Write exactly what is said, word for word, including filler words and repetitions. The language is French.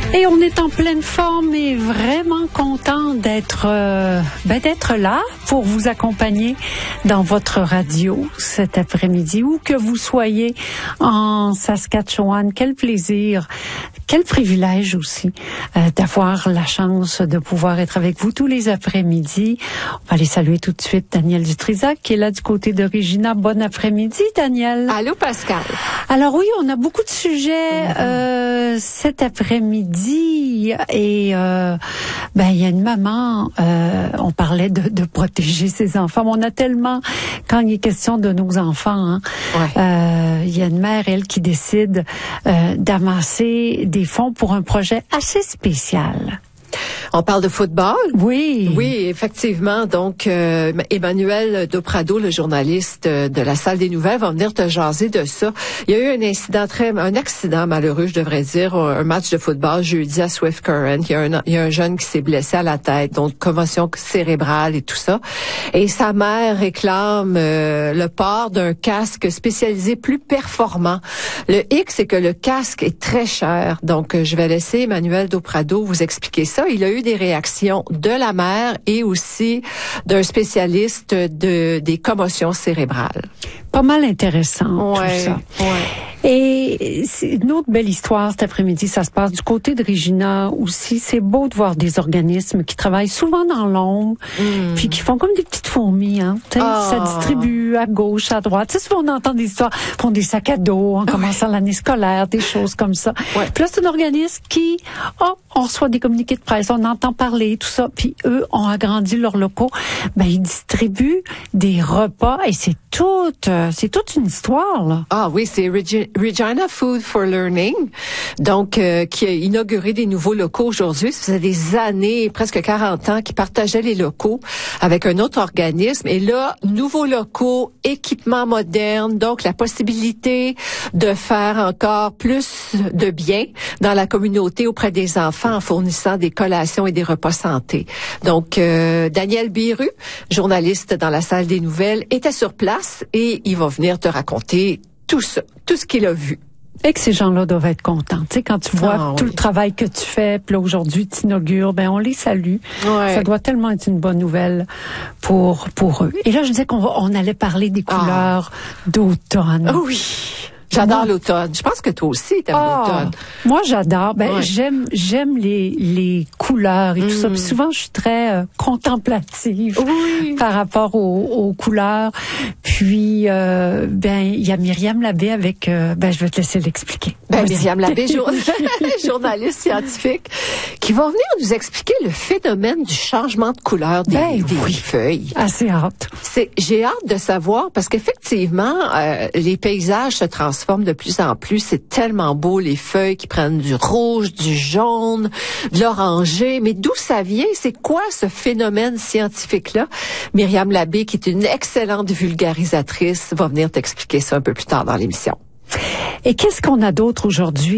Et on est en pleine forme et vraiment content d'être euh, ben d'être là pour vous accompagner dans votre radio cet après-midi, où que vous soyez en Saskatchewan. Quel plaisir, quel privilège aussi euh, d'avoir la chance de pouvoir être avec vous tous les après-midi. On va aller saluer tout de suite Daniel Dutrisac qui est là du côté de Regina. Bon après-midi, Daniel. Allô, Pascal. Alors oui, on a beaucoup de sujets euh, cet après-midi et euh, ben il y a une maman. Euh, on parlait de, de protéger ses enfants. On a tellement, quand il est question de nos enfants, hein, ouais. euh, il y a une mère, elle, qui décide euh, d'amasser des fonds pour un projet assez spécial. On parle de football? Oui. Oui, effectivement. Donc, euh, Emmanuel Doprado, le journaliste de la Salle des Nouvelles, va venir te jaser de ça. Il y a eu un incident très, un accident malheureux, je devrais dire, un match de football jeudi à Swift Current. Il y a un, il y a un jeune qui s'est blessé à la tête, donc commotion cérébrale et tout ça. Et sa mère réclame euh, le port d'un casque spécialisé plus performant. Le hic, c'est que le casque est très cher. Donc, je vais laisser Emmanuel Doprado vous expliquer ça. Il a eu des réactions de la mère et aussi d'un spécialiste de des commotions cérébrales. Pas mal intéressant, ouais, tout ça. Ouais. Et c'est une autre belle histoire cet après-midi. Ça se passe du côté de Regina aussi. C'est beau de voir des organismes qui travaillent souvent dans l'ombre, mm. puis qui font comme des petites fourmis. Hein. Oh. Ça distribue à gauche, à droite. Tu sais, souvent on entend des histoires, font des sacs à dos en commençant ouais. l'année scolaire, des choses comme ça. Ouais. Puis là, c'est un organisme qui, oh, on reçoit des communiqués de presse, on entend parler, tout ça. Puis eux ont agrandi leurs locaux. Ben, ils distribuent des repas et c'est toute, c'est toute une histoire, là. Ah oui, c'est Regina. Regina Food for Learning, donc euh, qui a inauguré des nouveaux locaux aujourd'hui. Ça faisait des années, presque quarante ans, qui partageait les locaux avec un autre organisme. Et là, nouveaux locaux, équipements modernes, donc la possibilité de faire encore plus de bien dans la communauté auprès des enfants en fournissant des collations et des repas santé. Donc, euh, Daniel Biru, journaliste dans la Salle des Nouvelles, était sur place et il va venir te raconter tout ça, tout ce qu'il a vu. Et que ces gens-là doivent être contents. Tu sais, quand tu vois ah, tout oui. le travail que tu fais, puis là, aujourd'hui, tu inaugures, ben, on les salue. Ouais. Ça doit tellement être une bonne nouvelle pour, pour eux. Et là, je disais qu'on va, on allait parler des couleurs ah. d'automne. Oui. J'adore l'automne. Je pense que toi aussi, t'aimes ah, l'automne. Moi, j'adore. Ben, ouais. j'aime, j'aime les, les couleurs et mmh. tout ça. Puis souvent, je suis très euh, contemplative oui. par rapport aux, aux couleurs. Puis, euh, ben, il y a Myriam Labbé avec, euh, ben, je vais te laisser l'expliquer. Ben, Myriam Labbé, jour... journaliste scientifique, qui va venir nous expliquer le phénomène du changement de couleur des, ben, des oui. feuilles. Assez hâte. C'est, j'ai hâte de savoir parce qu'effectivement, euh, les paysages se transforment de plus en plus. C'est tellement beau, les feuilles qui prennent du rouge, du jaune, de l'orangé. Mais d'où ça vient? C'est quoi ce phénomène scientifique-là? Myriam Labbé, qui est une excellente vulgarisatrice, va venir t'expliquer ça un peu plus tard dans l'émission. Et qu'est-ce qu'on a d'autre aujourd'hui?